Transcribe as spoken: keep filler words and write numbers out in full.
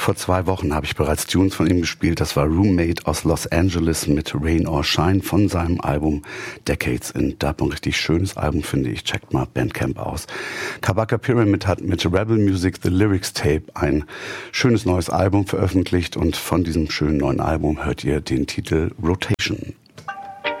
Vor zwei Wochen habe ich bereits Tunes von ihm gespielt. Das war Roommate aus Los Angeles mit Rain or Shine von seinem Album Decades in Dub. Ein richtig schönes Album, finde ich. Checkt mal Bandcamp aus. Kabaka Pyramid hat mit Rebel Music The Lyrics Tape ein schönes neues Album veröffentlicht und von diesem schönen neuen Album hört ihr den Titel Rotation.